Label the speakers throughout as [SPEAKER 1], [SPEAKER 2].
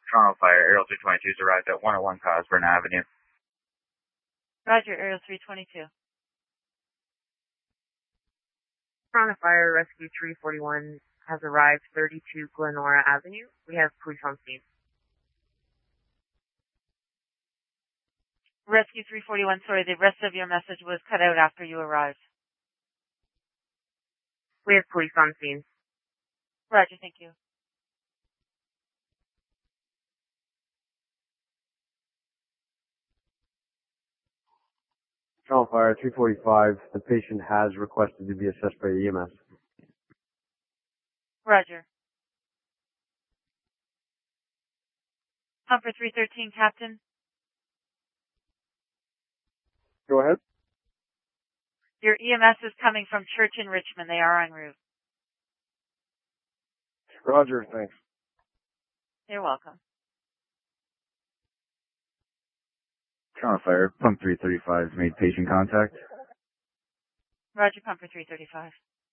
[SPEAKER 1] Toronto Fire, Aerial 322 has arrived at 101 Cosburn Avenue.
[SPEAKER 2] Roger, Aerial 322.
[SPEAKER 3] Toronto Fire, Rescue 341 has arrived 32 Glenora Avenue. We have police on scene.
[SPEAKER 2] Rescue 341, sorry, the rest of your message was cut out after you arrived.
[SPEAKER 3] We have police on scene.
[SPEAKER 2] Roger, thank you.
[SPEAKER 4] Toronto Fire 345, the patient has requested to be assessed by EMS.
[SPEAKER 2] Roger. Pumper 313, Captain.
[SPEAKER 4] Go ahead.
[SPEAKER 2] Your EMS is coming from Church in Richmond. They are en route.
[SPEAKER 4] Roger, thanks.
[SPEAKER 2] You're welcome.
[SPEAKER 1] Toronto Fire, Pump 335 has made patient contact.
[SPEAKER 2] Roger, Pumper 335.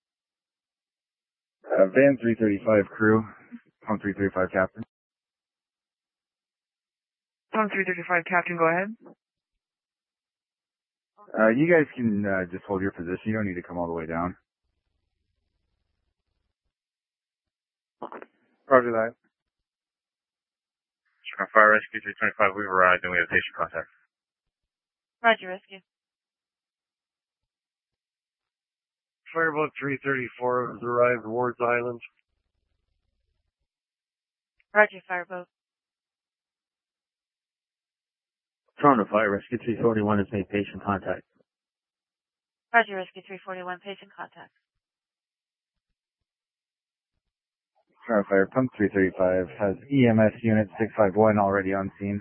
[SPEAKER 1] Van 335 crew, Pump 335 Captain.
[SPEAKER 3] Pump 335, Captain, go ahead.
[SPEAKER 1] You guys can just hold your position. You don't need to come all the way down.
[SPEAKER 4] Roger that.
[SPEAKER 1] Toronto Fire, Rescue 325, we've arrived and we have patient contact.
[SPEAKER 2] Roger, Rescue.
[SPEAKER 4] Fireboat 334 has arrived, Wards Island.
[SPEAKER 2] Roger, Fireboat.
[SPEAKER 4] Toronto Fire, Rescue 341 has made patient contact.
[SPEAKER 2] Roger, Rescue 341, patient contact.
[SPEAKER 1] Toronto Fire, Pump 335 has EMS Unit 651 already on scene.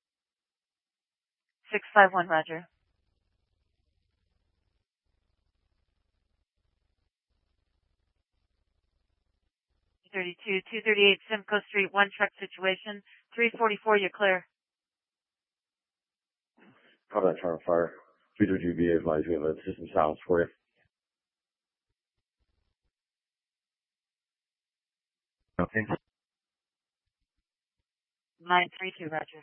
[SPEAKER 2] 651, Roger. $232, 238 Simcoe Street, one truck situation. 344, you're clear.
[SPEAKER 4] Copy that, Toronto Fire. 332B advised we have a system silence for you.
[SPEAKER 1] Okay.
[SPEAKER 2] 932, Roger.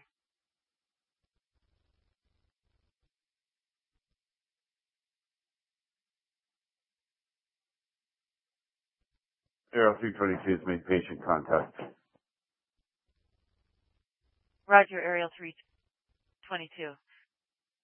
[SPEAKER 4] Aerial 322 has made patient contact.
[SPEAKER 2] Roger, Aerial 322.